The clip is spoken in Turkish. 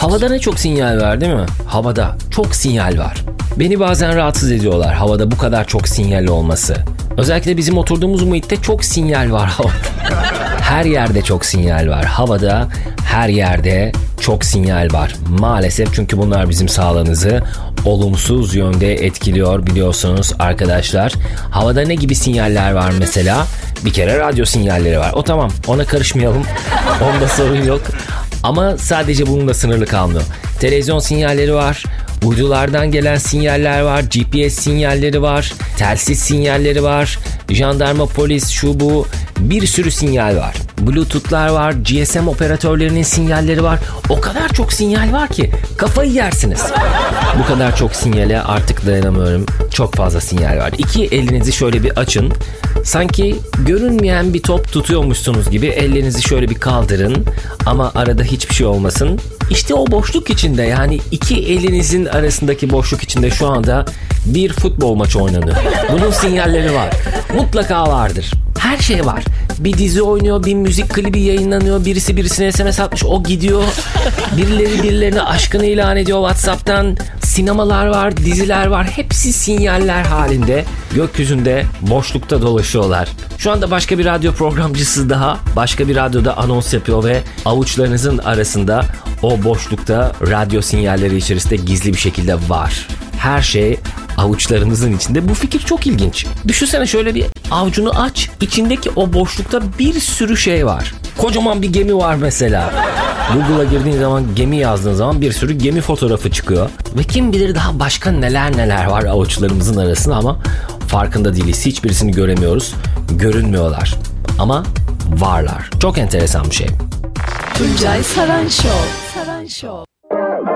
Havada ne çok sinyal var değil mi? Havada çok sinyal var. Beni bazen rahatsız ediyorlar havada bu kadar çok sinyal olması. Özellikle bizim oturduğumuz muhitte çok sinyal var havada. Her yerde çok sinyal var. Havada her yerde çok sinyal var. Maalesef, çünkü bunlar bizim sağlığımızı olumsuz yönde etkiliyor biliyorsunuz arkadaşlar. Havada ne gibi sinyaller var mesela? Bir kere radyo sinyalleri var. O tamam, ona karışmayalım. Onda sorun yok. Ama sadece bununla sınırlı kalmıyor. Televizyon sinyalleri var. Uydulardan gelen sinyaller var. GPS sinyalleri var. Telsiz sinyalleri var. Jandarma, polis, şu bu. Bir sürü sinyal var. Bluetooth'lar var. GSM operatörlerinin sinyalleri var. O kadar çok sinyal var ki kafayı yersiniz. Bu kadar çok sinyale artık dayanamıyorum. Çok fazla sinyal var. İki elinizi şöyle bir açın. Sanki görünmeyen bir top tutuyormuşsunuz gibi ellerinizi şöyle bir kaldırın. Ama arada hiçbir şey olmasın. İşte o boşluk içinde, yani iki elinizin arasındaki boşluk içinde şu anda bir futbol maçı oynanıyor. Bunun sinyalleri var. Mutlaka vardır. Her şey var. Bir dizi oynuyor, bir müzik klibi yayınlanıyor, birisi birisine SMS atmış, o gidiyor. Birileri birilerine aşkını ilan ediyor WhatsApp'tan. Sinemalar var, diziler var. Hepsi sinyaller halinde gökyüzünde boşlukta dolaşıyorlar. Şu anda başka bir radyo programcısı daha başka bir radyoda anons yapıyor ve avuçlarınızın arasında o boşlukta radyo sinyalleri içerisinde gizli bir şekilde var. Her şey avuçlarınızın içinde. Bu fikir çok ilginç. Düşünsene, şöyle bir avucunu aç. İçindeki o boşlukta bir sürü şey var. Kocaman bir gemi var mesela. Google'a girdiğin zaman, gemi yazdığın zaman bir sürü gemi fotoğrafı çıkıyor. Ve kim bilir daha başka neler var avuçlarımızın arasında ama farkında değiliz. Hiçbirisini göremiyoruz. Görünmüyorlar. Ama varlar. Çok enteresan bir şey. Tuncay Saran Show.